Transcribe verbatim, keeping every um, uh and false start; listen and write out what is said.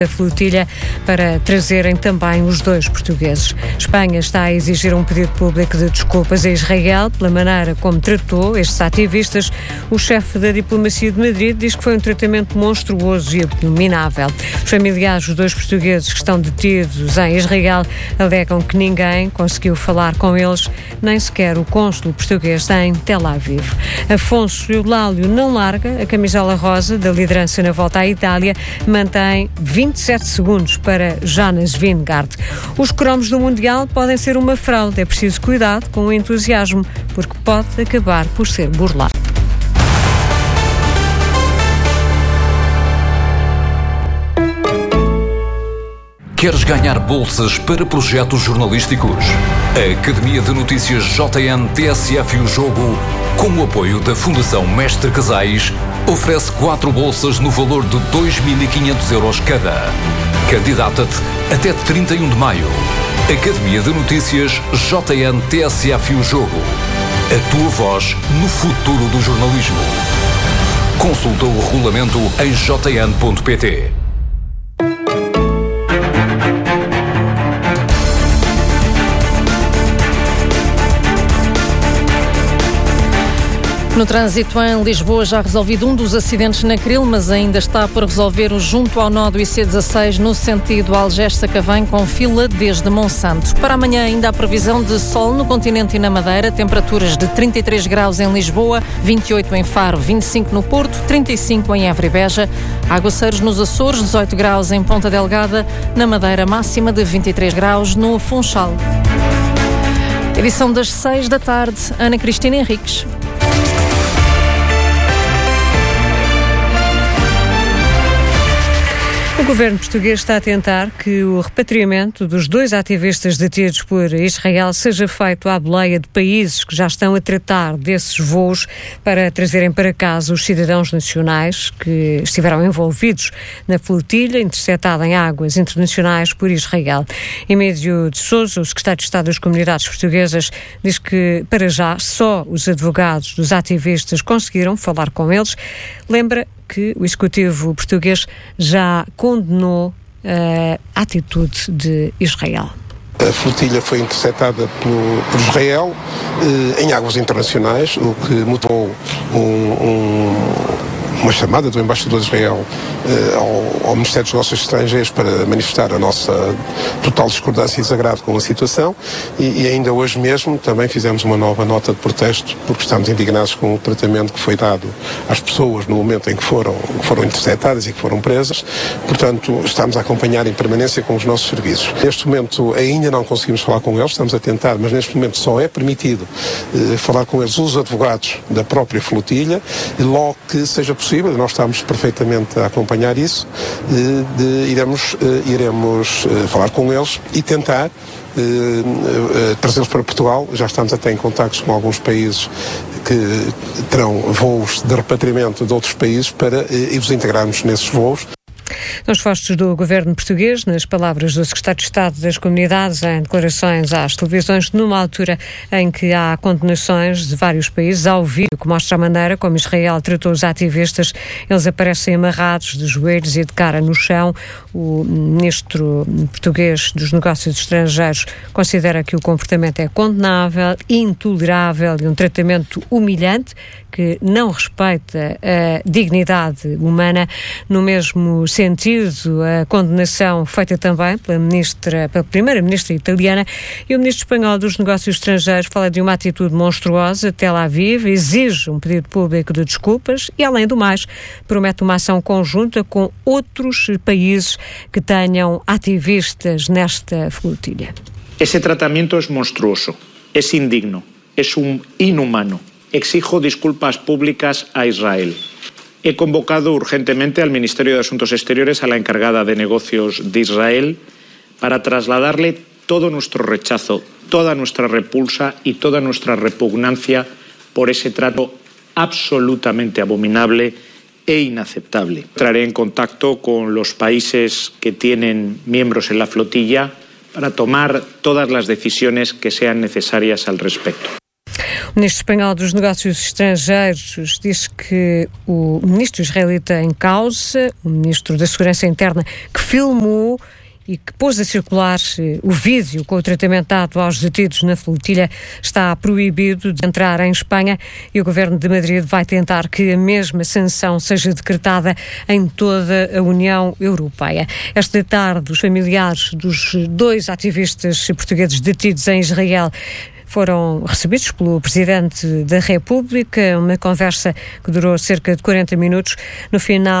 a flotilha para trazerem também os dois portugueses. Espanha está a exigir um pedido público de desculpas a Israel pela maneira como tratou estes ativistas. O chefe da diplomacia de Madrid diz que foi um tratamento monstruoso e abominável. Os familiares dos dois portugueses que estão detidos em Israel alegam que ninguém conseguiu falar com eles, nem sequer o cônsul português em Tel Aviv. Afonso Eulálio não larga a camisola rosa da liderança na volta à Itália, mantém vinte e sete segundos para Jonas Vingegaard. Os cromos do Mundial podem ser uma fraude. É preciso cuidado com o entusiasmo, porque pode acabar por ser burlado. Queres ganhar bolsas para projetos jornalísticos? A Academia de Notícias J N T S F e o Jogo, com o apoio da Fundação Mestre Casais, oferece quatro bolsas no valor de dois mil e quinhentos euros cada. Candidata-te até trinta e um de maio. Academia de Notícias J N T S F e o Jogo. A tua voz no futuro do jornalismo. Consulta o regulamento em j n ponto p t. No trânsito em Lisboa já resolvido um dos acidentes na Cril, mas ainda está por resolver o junto ao nó do I C dezasseis no sentido Algés-Sacavém, com fila desde Monsanto. Para amanhã ainda há previsão de sol no continente e na Madeira, temperaturas de trinta e três graus em Lisboa, vinte e oito em Faro, vinte e cinco no Porto, trinta e cinco em Évora e Beja, aguaceiros nos Açores, dezoito graus em Ponta Delgada, na Madeira máxima de vinte e três graus no Funchal. Edição das seis da tarde, Ana Cristina Henriques. O governo português está a tentar que o repatriamento dos dois ativistas detidos por Israel seja feito à boleia de países que já estão a tratar desses voos para trazerem para casa os cidadãos nacionais que estiveram envolvidos na flotilha interceptada em águas internacionais por Israel. Emílio de Sousa, o secretário de Estado das Comunidades Portuguesas, diz que, para já, só os advogados dos ativistas conseguiram falar com eles. Lembra que o Executivo português já condenou uh, a atitude de Israel. A flotilha foi interceptada por, por Israel eh, em águas internacionais, o que motivou um, um, uma chamada do embaixador de Israel eh, ao, ao Ministério dos Negócios Estrangeiros para manifestar a nossa total discordância e desagrado com a situação e, e ainda hoje mesmo também fizemos uma nova nota de protesto porque estamos indignados com o tratamento que foi dado às pessoas no momento em que foram, foram interceptadas e que foram presas. Portanto, estamos a acompanhar em permanência com os nossos serviços. Neste momento ainda não conseguimos falar com eles, estamos a tentar, mas neste momento só é permitido eh, falar com eles os advogados da própria flotilha e logo que seja possível, nós estamos perfeitamente a acompanhar isso, de, de, iremos, uh, iremos uh, falar com eles e tentar uh, uh, trazê-los para Portugal. Já estamos até em contactos com alguns países que terão voos de repatriamento de outros países para uh, e os integrarmos nesses voos. Nos postos do governo português, nas palavras do secretário de Estado das Comunidades, em declarações às televisões, numa altura em que há condenações de vários países, há o vídeo que mostra a maneira como Israel tratou os ativistas. Eles aparecem amarrados de joelhos e de cara no chão. O ministro português dos Negócios Estrangeiros considera que o comportamento é condenável, intolerável e um tratamento humilhante que não respeita a dignidade humana. No mesmo sentido, a condenação feita também pela ministra, pela primeira-ministra italiana, e o ministro espanhol dos Negócios Estrangeiros fala de uma atitude monstruosa. Tel Aviv exige um pedido público de desculpas e, além do mais, promete uma ação conjunta com outros países que tenham ativistas nesta flotilha. Esse tratamento é monstruoso, é indigno, é um inhumano. Exijo disculpas públicas a Israel. He convocado urgentemente al Ministerio de Asuntos Exteriores a la encargada de negocios de Israel para trasladarle todo nuestro rechazo, toda nuestra repulsa y toda nuestra repugnancia por ese trato absolutamente abominable e inaceptable. Entraré en contacto con los países que tienen miembros en la flotilla para tomar todas las decisiones que sean necesarias al respecto. O ministro espanhol dos Negócios Estrangeiros diz que o ministro israelita em causa, o ministro da Segurança Interna, que filmou e que pôs a circular o vídeo com o tratamento dado aos detidos na flotilha, está proibido de entrar em Espanha, e o governo de Madrid vai tentar que a mesma sanção seja decretada em toda a União Europeia. Esta tarde, os familiares dos dois ativistas portugueses detidos em Israel foram recebidos pelo Presidente da República, uma conversa que durou cerca de quarenta minutos. No final,